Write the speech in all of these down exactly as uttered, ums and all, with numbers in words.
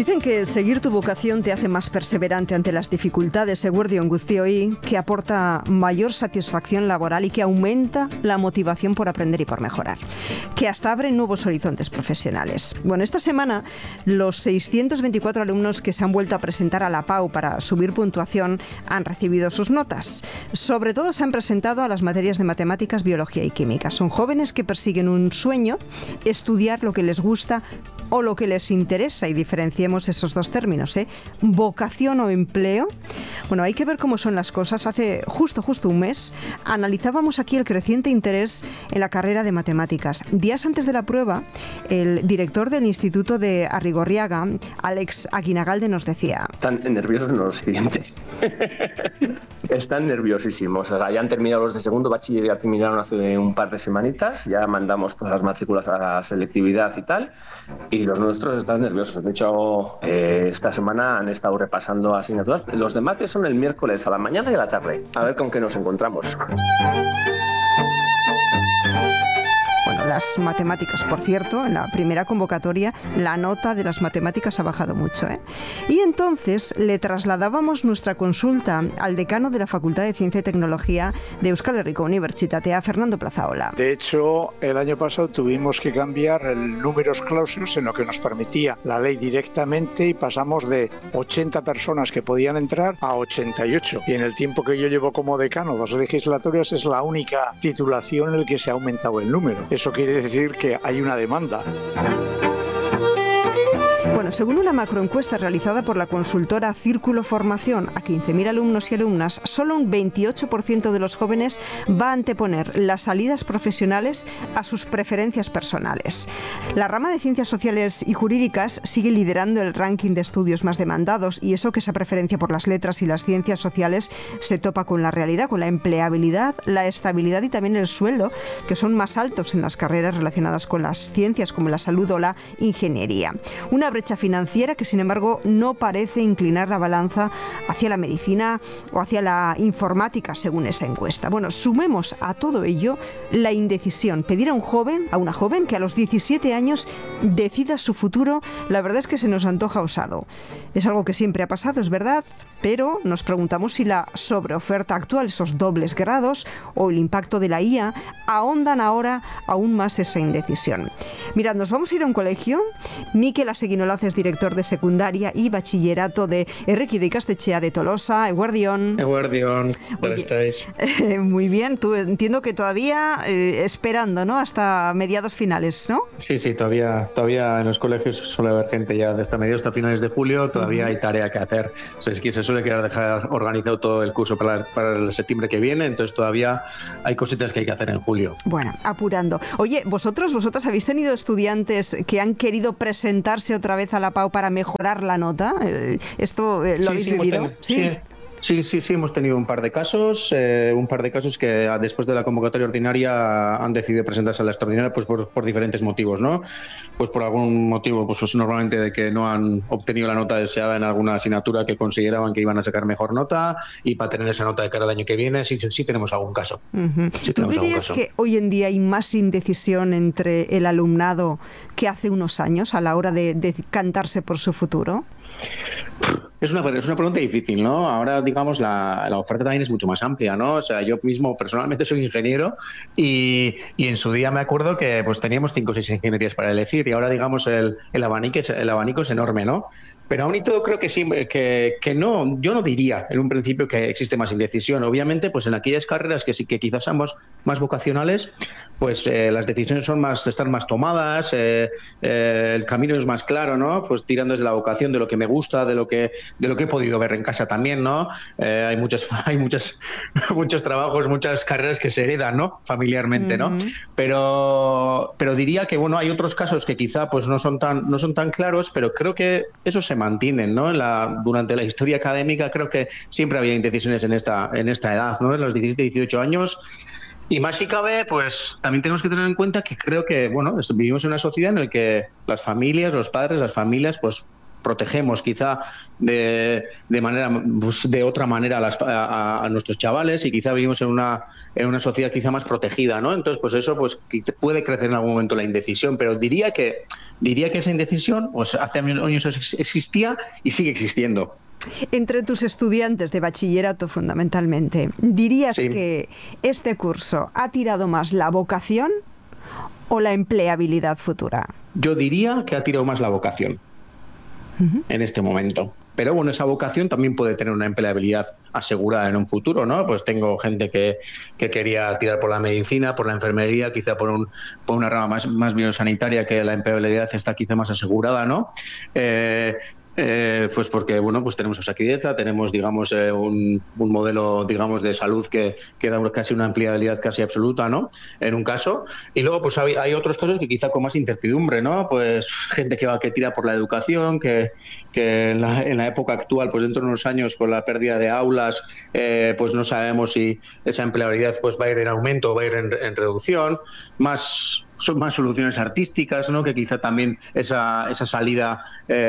Dicen que seguir tu vocación te hace más perseverante ante las dificultades, eguerdion guztioi, que aporta mayor satisfacción laboral y que aumenta la motivación por aprender y por mejorar, que hasta abre nuevos horizontes profesionales. Bueno, esta semana los seiscientos veinticuatro alumnos que se han vuelto a presentar a la PAU para subir puntuación han recibido sus notas. Sobre todo se han presentado a las materias de matemáticas, biología y química. Son jóvenes que persiguen un sueño, estudiar lo que les gusta o lo que les interesa, y diferenciemos esos dos términos, ¿eh? Vocación o empleo. Bueno, hay que ver cómo son las cosas. Hace justo, justo un mes analizábamos aquí el creciente interés en la carrera de matemáticas. Días antes de la prueba, el director del Instituto de Arrigorriaga, Alex Aguinagalde, nos decía: Están nerviosos en lo siguiente. Están nerviosísimos. O sea, ya han terminado los de segundo bachiller, ya terminaron hace un par de semanitas, ya mandamos pues, las matrículas a la selectividad y tal, y los nuestros están nerviosos. De hecho, eh, esta semana han estado repasando asignaturas. Los de mates son el miércoles a la mañana y a la tarde. A ver con qué nos encontramos. Las matemáticas, por cierto, en la primera convocatoria la nota de las matemáticas ha bajado mucho, ¿eh? Y entonces le trasladábamos nuestra consulta al decano de la Facultad de Ciencia y Tecnología de Euskal Herriko Unibertsitatea, Fernando Plazaola. De hecho, el año pasado tuvimos que cambiar el números clausus en lo que nos permitía la ley directamente, y pasamos de ochenta personas que podían entrar a ochenta y ocho. Y en el tiempo que yo llevo como decano, dos legislaturas, es la única titulación en la que se ha aumentado el número. Eso quiere decir que hay una demanda. Bueno, según una macroencuesta realizada por la consultora Círculo Formación a quince mil alumnos y alumnas, solo un veintiocho por ciento de los jóvenes va a anteponer las salidas profesionales a sus preferencias personales. La rama de Ciencias Sociales y Jurídicas sigue liderando el ranking de estudios más demandados, y eso que esa preferencia por las letras y las ciencias sociales se topa con la realidad, con la empleabilidad, la estabilidad y también el sueldo, que son más altos en las carreras relacionadas con las ciencias como la salud o la ingeniería. Una brecha financiera que, sin embargo, no parece inclinar la balanza hacia la medicina o hacia la informática, según esa encuesta. Bueno, sumemos a todo ello la indecisión. Pedir a un joven, a una joven, que a los diecisiete años decida su futuro, la verdad es que se nos antoja osado. Es algo que siempre ha pasado, es verdad, pero nos preguntamos si la sobreoferta actual, esos dobles grados o el impacto de la I A ahondan ahora aún más esa indecisión. Mirad, nos vamos a ir a un colegio. Mikel Aseguinolaz es director de secundaria y bachillerato de Erreki Ikastetxea de Tolosa. Eguerdion. Eguerdion, ¿cómo estáis? Eh, muy bien, tú entiendo que todavía eh, esperando, ¿no? Hasta mediados finales, ¿no? Sí, sí, todavía, todavía en los colegios suele haber gente ya desde mediados hasta finales de julio, todavía uh-huh. hay tarea que hacer. O sea, es que se suele querer dejar organizado todo el curso para, para el septiembre que viene, entonces todavía hay cositas que hay que hacer en julio. Bueno, apurando. Oye, vosotros, vosotras habéis tenido estudiantes que han querido presentarse otra vez a la PAU para mejorar la nota. ¿Esto lo sí, habéis sí, vivido? Tenido, sí. sí. Sí, sí, sí, hemos tenido un par de casos, eh, un par de casos que después de la convocatoria ordinaria han decidido presentarse a la extraordinaria, pues por, por diferentes motivos, ¿no? Pues por algún motivo, pues normalmente de que no han obtenido la nota deseada en alguna asignatura que consideraban que iban a sacar mejor nota, y para tener esa nota de cara al año que viene, sí, sí tenemos algún caso. Uh-huh. Sí ¿Tú dirías que hoy en día hay más indecisión entre el alumnado que hace unos años a la hora de, de cantarse por su futuro? Es una, es una pregunta difícil, ¿no? Ahora, digamos, la, la oferta también es mucho más amplia, ¿no? O sea, yo mismo personalmente soy ingeniero y, y en su día me acuerdo que pues teníamos cinco o seis ingenierías para elegir, y ahora, digamos, el, el, abanico, es, el abanico es enorme, ¿no? Pero aún y todo creo que sí, que, que no, yo no diría en un principio que existe más indecisión. Obviamente, pues en aquellas carreras que sí que quizás sean más, más vocacionales, pues eh, las decisiones son más, están más tomadas, eh, eh, el camino es más claro, ¿no? Pues tirando desde la vocación, de lo que me gusta, de lo que de lo que he podido ver en casa también, ¿no? Eh, hay muchos, hay muchos, muchos trabajos, muchas carreras que se heredan, ¿no? Familiarmente, ¿no? Uh-huh. Pero, pero diría que, bueno, hay otros casos que quizá pues no son tan, no son tan claros, pero creo que eso se mantienen, ¿no? En la, durante la historia académica creo que siempre había indecisiones en esta, en esta edad, ¿no? En los diecisiete, dieciocho años. Y más si cabe, pues también tenemos que tener en cuenta que creo que, bueno, vivimos en una sociedad en la que las familias, los padres, las familias, pues protegemos quizá de, de manera pues, de otra manera a, las, a, a nuestros chavales, y quizá vivimos en una en una sociedad quizá más protegida, ¿no? Entonces, pues eso pues puede crecer en algún momento la indecisión, pero diría que diría que esa indecisión pues hace años existía y sigue existiendo. Entre tus estudiantes de bachillerato, fundamentalmente, ¿dirías sí. que este curso ha tirado más la vocación o la empleabilidad futura? Yo diría que ha tirado más la vocación uh-huh. en este momento. Pero bueno, esa vocación también puede tener una empleabilidad asegurada en un futuro, ¿no? Pues tengo gente que, que quería tirar por la medicina, por la enfermería, quizá por, un, por una rama más, más biosanitaria, que la empleabilidad está quizá más asegurada, ¿no? Eh, Eh, pues porque bueno, pues tenemos Osakidetza, tenemos digamos eh, un, un modelo digamos de salud que, que da casi una empleabilidad casi absoluta, ¿no? En un caso, y luego pues hay, hay otros casos que quizá con más incertidumbre, ¿no? Pues gente que va que tira por la educación, que, que en, la, en la época actual, pues dentro de unos años con la pérdida de aulas, eh, pues no sabemos si esa empleabilidad pues va a ir en aumento o va a ir en, en reducción, más son más soluciones artísticas, ¿no? Que quizá también esa, esa salida,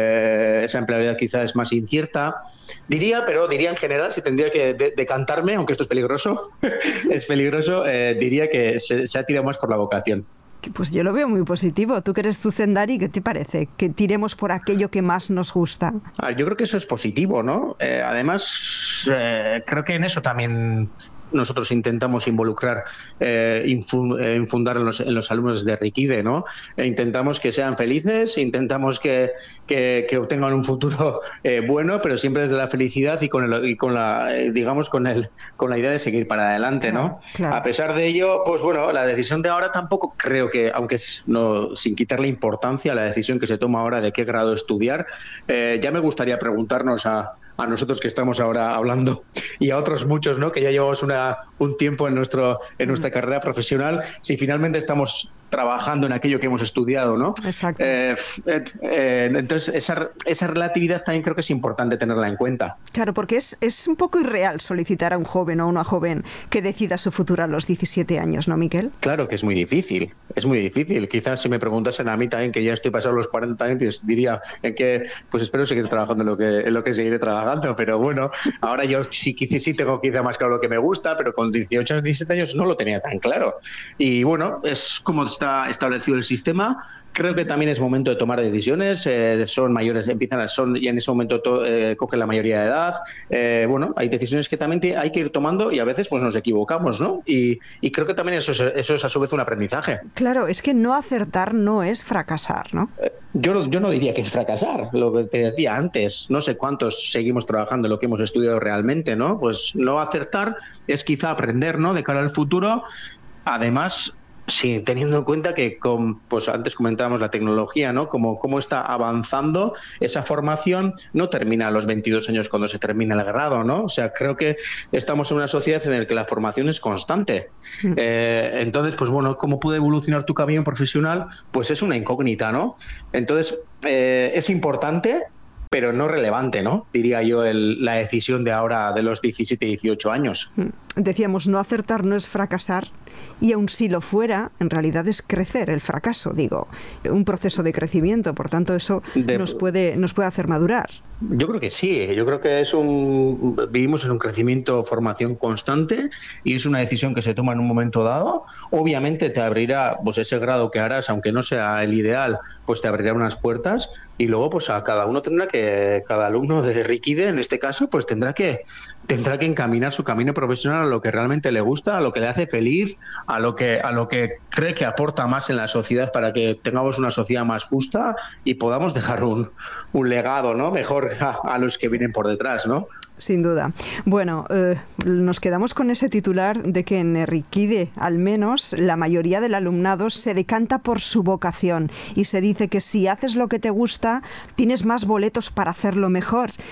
eh, esa empleabilidad quizá es más incierta. Diría, pero diría en general, si tendría que de- decantarme, aunque esto es peligroso, es peligroso, eh, diría que se, se ha tirado más por la vocación. Pues yo lo veo muy positivo. Tú que eres Zuzendari, ¿qué te parece? Que tiremos por aquello que más nos gusta. Ah, yo creo que eso es positivo, ¿no? Eh, además, eh, creo que en eso también nosotros intentamos involucrar, eh, infu- eh, infundar en los, en los alumnos de Rikide, ¿no? E intentamos que sean felices, intentamos que, que, que obtengan un futuro eh, bueno, pero siempre desde la felicidad y con el, y con la, eh, digamos, con el, con la idea de seguir para adelante, ¿no? Claro, claro. A pesar de ello, pues bueno, la decisión de ahora tampoco creo que, aunque no, sin quitarle importancia a la decisión que se toma ahora de qué grado estudiar, eh, ya me gustaría preguntarnos a a nosotros que estamos ahora hablando y a otros muchos, ¿no? Que ya llevamos una, un tiempo en nuestro en nuestra carrera profesional, si finalmente estamos trabajando en aquello que hemos estudiado, ¿no? Exacto. Eh, eh, eh, entonces, esa, esa relatividad también creo que es importante tenerla en cuenta. Claro, porque es, es un poco irreal solicitar a un joven o a una joven que decida su futuro a los diecisiete años, ¿no, Miquel? Claro que es muy difícil, es muy difícil. Quizás si me preguntasen a mí también, que ya estoy pasado los cuarenta años, diría en que, pues espero seguir trabajando en lo que, en lo que seguiré trabajando. Pero bueno, ahora yo sí, sí, sí tengo quizá más claro lo que me gusta, pero con dieciocho años, diecisiete años no lo tenía tan claro. Y bueno, es como está establecido el sistema. Creo que también es momento de tomar decisiones. Eh, son mayores, empiezan a, son y en ese momento to, eh, cogen la mayoría de edad. Eh, bueno, hay decisiones que también te, hay que ir tomando y a veces pues nos equivocamos, ¿no? Y, y creo que también eso es, eso es a su vez un aprendizaje. Claro, es que no acertar no es fracasar, ¿no? Eh, yo, yo no diría que es fracasar, lo que te decía antes. No sé cuántos seguimos trabajando en lo que hemos estudiado realmente, ¿no? Pues no acertar es quizá aprender, ¿no? De cara al futuro. Además, sí, teniendo en cuenta que, con, pues antes comentábamos la tecnología, ¿no? Como cómo está avanzando esa formación, no termina a los veintidós años cuando se termina el grado, ¿no? O sea, creo que estamos en una sociedad en la que la formación es constante. Mm. Eh, entonces, pues bueno, ¿cómo puede evolucionar tu camino profesional? Pues es una incógnita, ¿no? Entonces, eh, es importante, pero no relevante, ¿no? Diría yo, el, la decisión de ahora de los diecisiete, dieciocho años. Decíamos, no acertar no es fracasar, y aun si lo fuera, en realidad es crecer, el fracaso, digo, un proceso de crecimiento, por tanto eso de... nos puede nos puede hacer madurar. Yo creo que sí, yo creo que es un vivimos en un crecimiento, formación constante, y es una decisión que se toma en un momento dado. Obviamente te abrirá, pues ese grado que harás, aunque no sea el ideal, pues te abrirá unas puertas, y luego pues a cada uno tendrá que, cada alumno de Rikide en este caso, pues tendrá que tendrá que encaminar su camino profesional a lo que realmente le gusta, a lo que le hace feliz, a lo que a lo que cree que aporta más en la sociedad para que tengamos una sociedad más justa y podamos dejar un, un legado, ¿no? Mejor a, a los que vienen por detrás, ¿no? Sin duda. Bueno, eh, nos quedamos con ese titular de que en Rikide, al menos, la mayoría del alumnado se decanta por su vocación y se dice que si haces lo que te gusta, tienes más boletos para hacerlo mejor.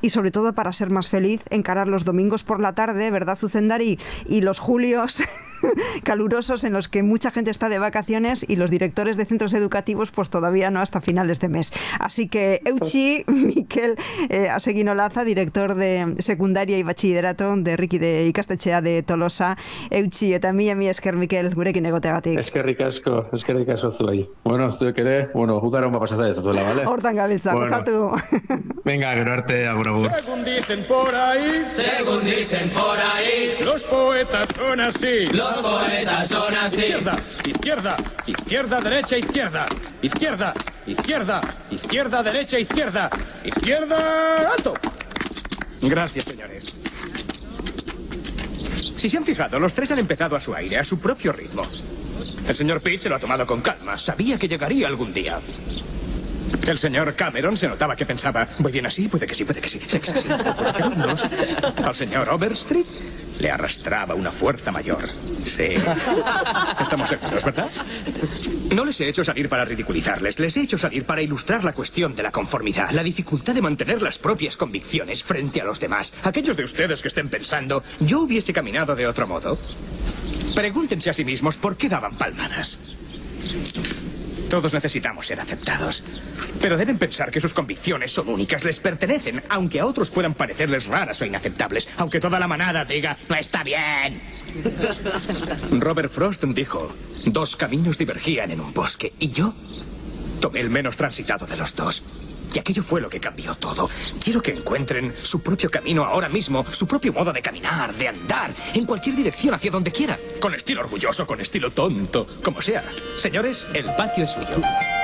y sobre todo para ser más feliz, encarar los domingos por la tarde, ¿verdad, Zuzendari? Y los julios calurosos en los que mucha gente está de vacaciones y los directores de centros educativos pues todavía no hasta finales de mes. Así que eutxi, Mikel eh, Asegin-Olaza, director de secundaria y bachillerato de Riki de Ikastetxea de Tolosa. Eutxi, eta mi mi esker, Mikel, gurekin egoteagatik. Eskerrik asko, eskerrik asko zuei. Bueno, zuek ere, bueno, jugaron para pasar de zuela, ¿vale? Hortan gabiltza, bueno. gozatu. Venga, gero arte, agur, agur. Según dicen por ahí, según dicen por ahí, los poetas son así. Los poetas son así. Izquierda, izquierda, izquierda, derecha, izquierda. Izquierda, izquierda, izquierda, derecha, izquierda. Izquierda, alto. Gracias, señores. Si se han fijado, los tres han empezado a su aire, a su propio ritmo. El señor Pitt se lo ha tomado con calma. Sabía que llegaría algún día. El señor Cameron se notaba que pensaba, ¿voy bien así? Puede que sí, puede que sí. Sé que sí. Puede que no, no lo sé. Al señor Overstreet le arrastraba una fuerza mayor. Sí. Estamos seguros, ¿verdad? No les he hecho salir para ridiculizarles. Les he hecho salir para ilustrar la cuestión de la conformidad, la dificultad de mantener las propias convicciones frente a los demás. Aquellos de ustedes que estén pensando, ¿yo hubiese caminado de otro modo? Pregúntense a sí mismos por qué daban palmadas. Todos necesitamos ser aceptados. Pero deben pensar que sus convicciones son únicas, les pertenecen, aunque a otros puedan parecerles raras o inaceptables, aunque toda la manada diga, no está bien. Robert Frost dijo, dos caminos divergían en un bosque, y yo tomé el menos transitado de los dos. Y aquello fue lo que cambió todo. Quiero que encuentren su propio camino ahora mismo, su propio modo de caminar, de andar, en cualquier dirección, hacia donde quieran. Con estilo orgulloso, con estilo tonto, como sea. Señores, el patio es suyo.